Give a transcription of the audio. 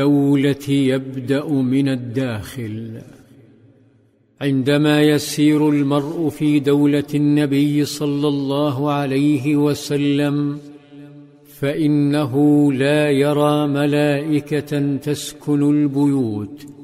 الدولة يبدأ من الداخل. عندما يسير المرء في دولة النبي صلى الله عليه وسلم فإنه لا يرى ملائكة تسكن البيوت،